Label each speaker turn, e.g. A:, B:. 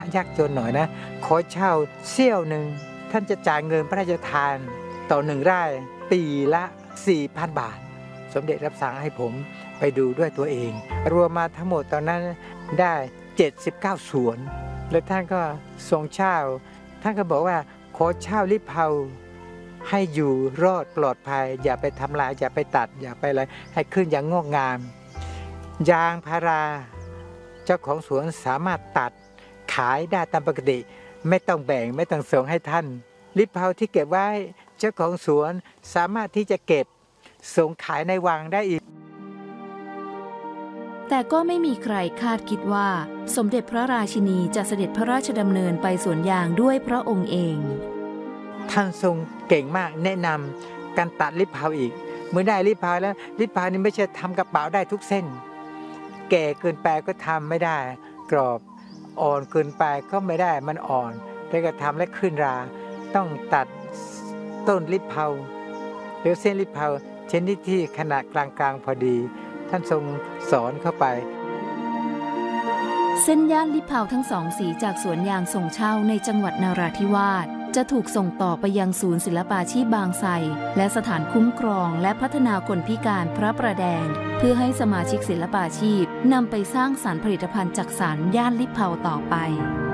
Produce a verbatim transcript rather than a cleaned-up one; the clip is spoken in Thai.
A: ยากจนหน่อยนะขอเช่าเสี้ยวหนึ่งท่านจะจ่ายเงินพระราชทานต่อหนึ่งไร่ปีละ สี่พัน บาทสมเด็จรับสั่งให้ผมไปดูด้วยตัวเองรวมมาทั้งหมดตอนนั้นได้เจ็ดสิบเก้าสวนแล้วท่านก็ทรงเช่าท่านก็บอกว่าขอเช่าลิเผาให้อยู่รอดปลอดภัยอย่าไปทำลายอย่าไปตัดอย่าไปอะไรให้ขึ้นอย่างงอกงามยางพาราเจ้าของสวนสามารถตัดขายได้ตามปกติไม่ต้องแบ่งไม่ต้องส่งให้ท่านลิเผาที่เก็บไว้เจ้าของสวนสามารถที่จะเก็บส่งขายในวังได้อีก
B: แต่ก็ไม่มีใครคาดคิดว่าสมเด็จพระราชินีจะเสด็จพระราชดำเนินไปสวนยางด้วยพระองค์เอง
A: ท่านทรงเก่งมากแนะนำการตัดลิปเผาอีกเมื่อได้ลิปเผาแล้วลิปเผานี่ไม่ใช่ทำกระเป๋าได้ทุกเส้นแก่เกินไปก็ทำไม่ได้กรอบอ่อนเกินไปก็ไม่ได้มันอ่อนแล้วก็ทำและขึ้นราต้องตัดต้นลิปเผาหรือเส้นลิปเผาชนิดที่ขนาดกลางๆพอดีท่านทรงสอนเข้าไป
B: เส้นย่านลิปเผาทั้งสองสีจากสวนยางส่งเช่าในจังหวัดนราธิวาสจะถูกส่งต่อไปยังศูนย์ศิลปาชีพบางไทรและสถานคุ้มครองและพัฒนาคนพิการพระประแดงเพื่อให้สมาชิกศิลปาชีพนำไปสร้างสรรค์ผลิตภัณฑ์จักสานย่านลิปเผาต่อไป